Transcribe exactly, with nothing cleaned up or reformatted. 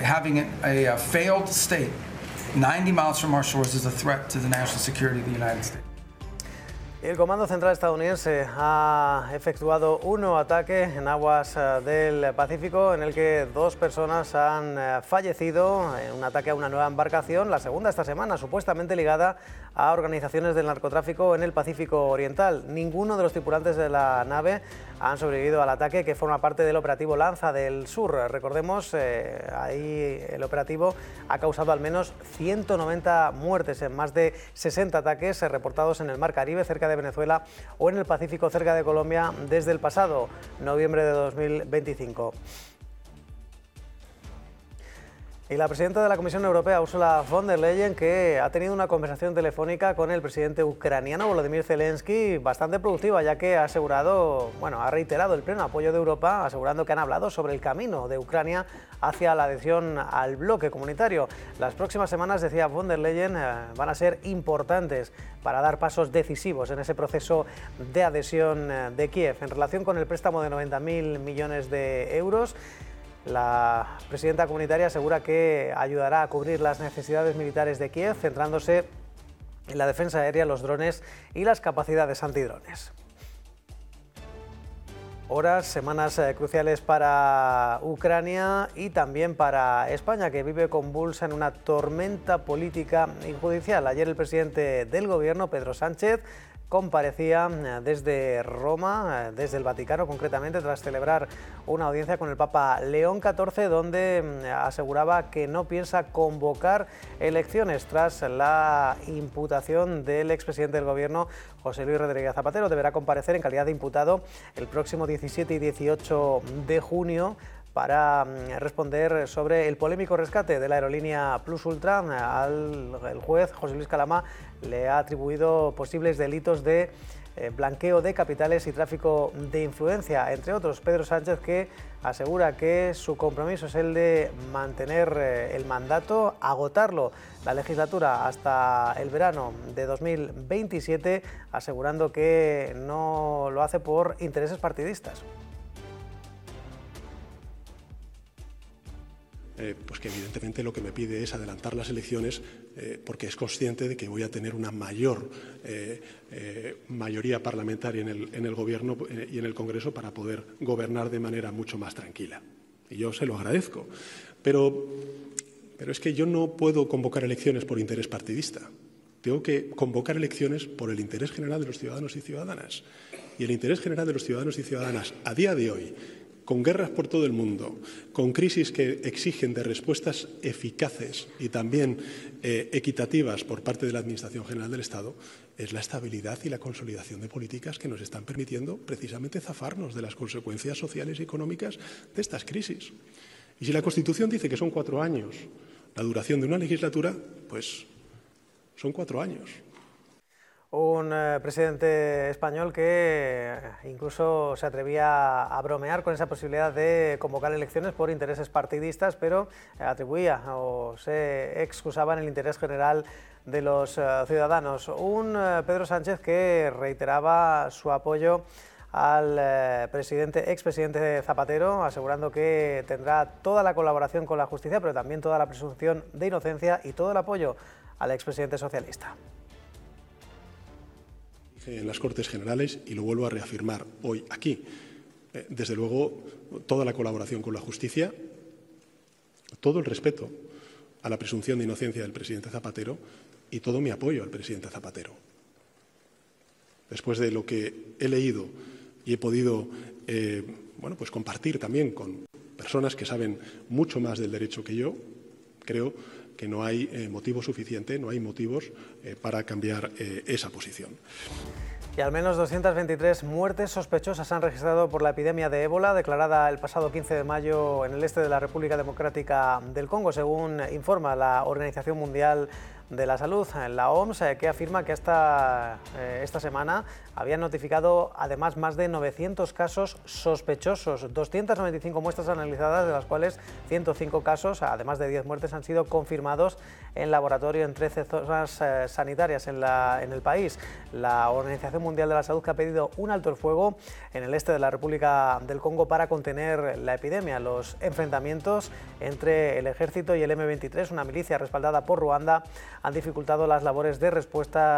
having a, a failed state ninety miles from our shores is a threat to the national security of the United States. El Comando Central estadounidense ha efectuado un nuevo ataque en aguas del Pacífico en el que dos personas han fallecido en un ataque a una nueva embarcación, la segunda esta semana, supuestamente ligada a organizaciones del narcotráfico en el Pacífico Oriental. Ninguno de los tripulantes de la nave han sobrevivido al ataque, que forma parte del operativo Lanza del Sur. Recordemos, eh, ahí el operativo ha causado al menos ciento noventa muertes en más de sesenta ataques reportados en el Mar Caribe, cerca de Venezuela, o en el Pacífico, cerca de Colombia, desde el pasado noviembre de dos mil veinticinco. Y la presidenta de la Comisión Europea, Ursula von der Leyen, que ha tenido una conversación telefónica con el presidente ucraniano Volodymyr Zelensky bastante productiva, ya que ha asegurado, bueno, ha reiterado el pleno apoyo de Europa, asegurando que han hablado sobre el camino de Ucrania hacia la adhesión al bloque comunitario. Las próximas semanas, decía von der Leyen, van a ser importantes para dar pasos decisivos en ese proceso de adhesión de Kiev. En relación con el préstamo de noventa mil millones de euros, la presidenta comunitaria asegura que ayudará a cubrir las necesidades militares de Kiev, centrándose en la defensa aérea, los drones y las capacidades antidrones. Horas, semanas eh, cruciales para Ucrania y también para España, que vive convulsa en una tormenta política y judicial. Ayer el presidente del gobierno, Pedro Sánchez, comparecía desde Roma, desde el Vaticano concretamente, tras celebrar una audiencia con el Papa León catorce, donde aseguraba que no piensa convocar elecciones tras la imputación del expresidente del Gobierno, José Luis Rodríguez Zapatero. Deberá comparecer en calidad de imputado el próximo diecisiete y dieciocho de junio para responder sobre el polémico rescate de la aerolínea Plus Ultra. Al el juez José Luis Calama le ha atribuido posibles delitos de eh, blanqueo de capitales y tráfico de influencia, entre otros. Pedro Sánchez, que asegura que su compromiso es el de mantener eh, el mandato, agotarlo la legislatura hasta el verano de dos mil veintisiete, asegurando que no lo hace por intereses partidistas. Eh, pues que evidentemente lo que me pide es adelantar las elecciones eh, porque es consciente de que voy a tener una mayor eh, eh, mayoría parlamentaria en el, en el Gobierno eh, y en el Congreso para poder gobernar de manera mucho más tranquila. Y yo se lo agradezco. Pero, pero es que yo no puedo convocar elecciones por interés partidista. Tengo que convocar elecciones por el interés general de los ciudadanos y ciudadanas. Y el interés general de los ciudadanos y ciudadanas a día de hoy, con guerras por todo el mundo, con crisis que exigen de respuestas eficaces y también eh, equitativas por parte de la Administración General del Estado, es la estabilidad y la consolidación de políticas que nos están permitiendo precisamente zafarnos de las consecuencias sociales y económicas de estas crisis. Y si la Constitución dice que son cuatro años la duración de una legislatura, pues son cuatro años. Un eh, presidente español que incluso se atrevía a bromear con esa posibilidad de convocar elecciones por intereses partidistas, pero atribuía o se excusaba en el interés general de los eh, ciudadanos. Un eh, Pedro Sánchez que reiteraba su apoyo al eh, presidente, expresidente Zapatero, asegurando que tendrá toda la colaboración con la justicia, pero también toda la presunción de inocencia y todo el apoyo al expresidente socialista. En las Cortes Generales, y lo vuelvo a reafirmar hoy aquí. Eh, desde luego, toda la colaboración con la justicia, todo el respeto a la presunción de inocencia del presidente Zapatero y todo mi apoyo al presidente Zapatero. Después de lo que he leído y he podido eh, bueno, pues compartir también con personas que saben mucho más del derecho que yo, creo que no hay eh, motivo suficiente, no hay motivos eh, para cambiar eh, esa posición. Y al menos doscientas veintitrés muertes sospechosas se han registrado por la epidemia de ébola declarada el pasado quince de mayo en el este de la República Democrática del Congo, según informa la Organización Mundial de la Salud, la O M S, que afirma que hasta eh, esta semana habían notificado además más de novecientos casos sospechosos, doscientas noventa y cinco muestras analizadas, de las cuales ciento cinco casos, además de diez muertes, han sido confirmados en laboratorio en trece zonas eh, sanitarias en, la, en el país. La Organización Mundial de la Salud, que ha pedido un alto el fuego en el este de la República del Congo para contener la epidemia. Los enfrentamientos entre el ejército y el eme veintitrés, una milicia respaldada por Ruanda, han dificultado las labores de respuesta